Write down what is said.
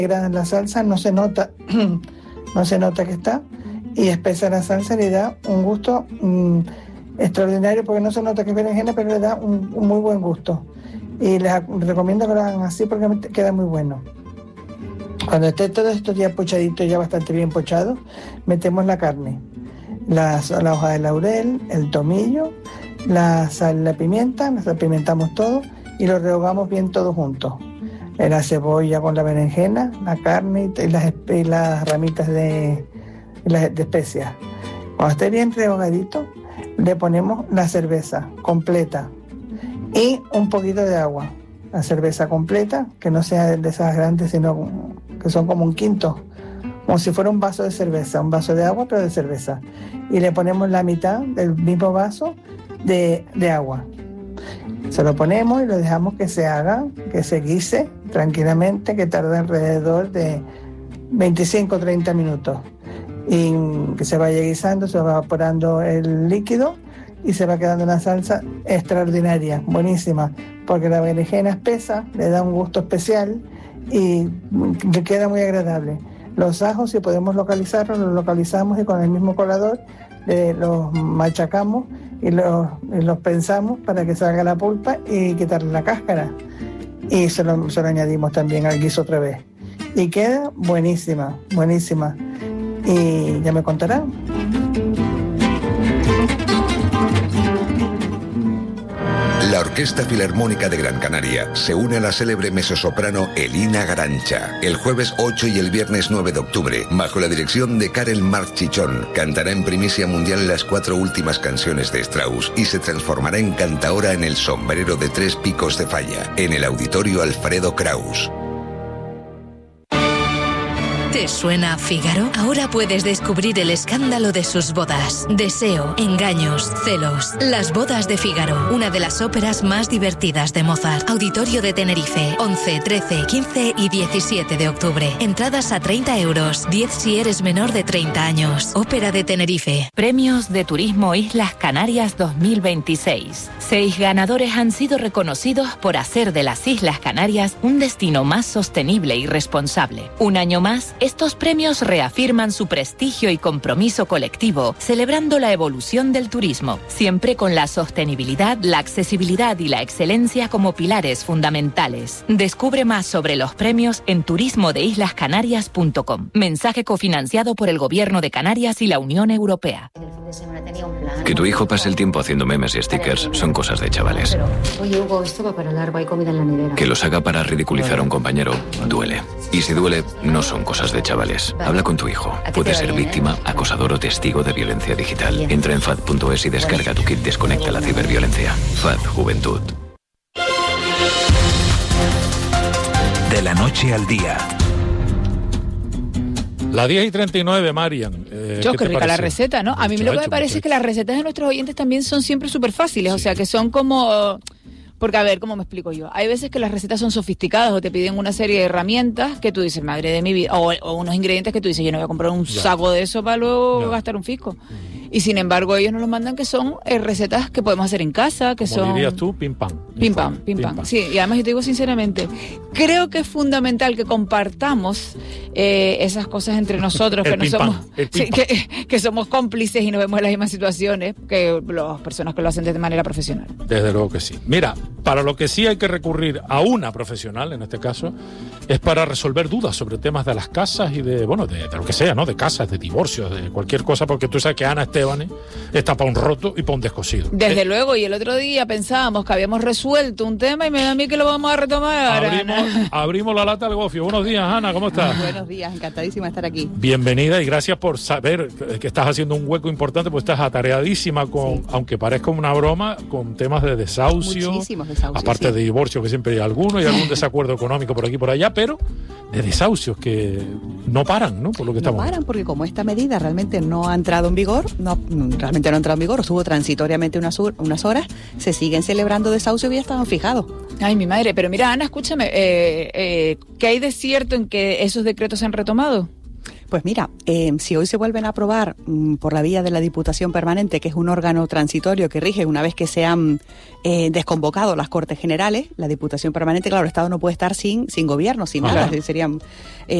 En la salsa no se nota, no se nota que está, y espesa la salsa, le da un gusto extraordinario, porque no se nota que es berenjena, pero le da un muy buen gusto. Y les recomiendo que lo hagan así porque queda muy bueno. Cuando esté todo esto ya pochadito, ya bastante bien pochado, metemos la carne, la hoja de laurel, el tomillo, la sal, la pimienta, nos apimentamos todo y lo rehogamos bien todo junto. La cebolla con la berenjena, la carne y las ramitas de especias. Cuando esté bien rehogadito, le ponemos la cerveza completa y un poquito de agua. La cerveza completa, que no sea de esas grandes, sino que son como un quinto, como si fuera un vaso de cerveza, un vaso de agua, pero de cerveza. Y le ponemos la mitad del mismo vaso de agua. Se lo ponemos y lo dejamos que se haga, que se guise tranquilamente, que tarda alrededor de 25 o 30 minutos. Y que se vaya guisando, se va evaporando el líquido y se va quedando una salsa extraordinaria, buenísima, porque la berenjena espesa le da un gusto especial y le queda muy agradable. Los ajos, si podemos localizarlos, los localizamos y con el mismo colador los machacamos y los pensamos para que salga la pulpa y quitarle la cáscara. Y se lo añadimos también al guiso otra vez. Y queda buenísima, buenísima. Y ya me contarán. La Orquesta Filarmónica de Gran Canaria se une a la célebre mezzosoprano Elina Garancha. El jueves 8 y el viernes 9 de octubre, bajo la dirección de Karel Marc Chichón, cantará en primicia mundial las 4 últimas canciones de Strauss y se transformará en cantaora en el Sombrero de 3 Picos de Falla, en el Auditorio Alfredo Kraus. ¿Te suena Fígaro? Ahora puedes descubrir el escándalo de sus bodas. Deseo, engaños, celos. Las bodas de Fígaro, una de las óperas más divertidas de Mozart. Auditorio de Tenerife, 11, 13, 15 y 17 de octubre. Entradas a 30 euros, 10 si eres menor de 30 años. Ópera de Tenerife. Premios de Turismo Islas Canarias 2026. 6 ganadores han sido reconocidos por hacer de las Islas Canarias un destino más sostenible y responsable. Un año más, estos premios reafirman su prestigio y compromiso colectivo, celebrando la evolución del turismo, siempre con la sostenibilidad, la accesibilidad y la excelencia como pilares fundamentales. Descubre más sobre los premios en turismodeislascanarias.com. Mensaje cofinanciado por el Gobierno de Canarias y la Unión Europea. Que tu hijo pase el tiempo haciendo memes y stickers son cosas de chavales. Oye, Hugo, esto va para largo, hay comida en la nevera. Que los haga para ridiculizar a un compañero duele. Y si duele, no son cosas de chavales. Habla con tu hijo. Puede ser víctima, acosador o testigo de violencia digital. Entra en FAD.es y descarga tu kit Desconecta la ciberviolencia. FAD Juventud. De la noche al día. La 10:39, Marian. Qué rica la receta, ¿no? A mí lo que me parece es que las recetas de nuestros oyentes también son siempre súper fáciles, sí. O sea, que son como... Porque, a ver, ¿cómo me explico yo? Hay veces que las recetas son sofisticadas o te piden una serie de herramientas que tú dices, madre de mi vida, o unos ingredientes que tú dices, yo no voy a comprar un saco de eso para luego gastar un fisco. Y sin embargo, ellos nos los mandan que son recetas que podemos hacer en casa, que son... dirías tú, pim pam. Pim pam. Sí, y además yo te digo sinceramente, creo que es fundamental que compartamos esas cosas entre nosotros, que no somos... que somos cómplices y nos vemos en las mismas situaciones que las personas que lo hacen de manera profesional. Desde luego que sí. Mira, para lo que sí hay que recurrir a una profesional, en este caso, es para resolver dudas sobre temas de las casas y de lo que sea, ¿no? De casas, de divorcios, de cualquier cosa, porque tú sabes que Ana Esteban está para un roto y para un descosido. Desde luego, y el otro día pensábamos que habíamos resuelto un tema y me da a mí que lo vamos a retomar. Abrimos la lata al gofio. Buenos días, Ana, ¿cómo estás? Buenos días, encantadísima de estar aquí. Bienvenida y gracias por saber que estás haciendo un hueco importante, pues estás atareadísima con, aunque parezca una broma, con temas de desahucio. Muchísimos desahucios. Aparte de divorcio, que siempre hay alguno, y algún desacuerdo económico por aquí y por allá, pero de desahucios que no paran, ¿no? Por lo que estamos. No paran, porque como esta medida realmente no ha entrado en vigor, estuvo transitoriamente unas horas, se siguen celebrando desahucios y ya estaban fijados. Ay, mi madre, pero mira, Ana, escúchame, ¿qué hay de cierto en que esos decretos se han retomado? Pues mira, si hoy se vuelven a aprobar por la vía de la Diputación Permanente, que es un órgano transitorio que rige una vez que se han desconvocado las Cortes Generales, la Diputación Permanente, claro, el Estado no puede estar sin gobierno, sin nada, serían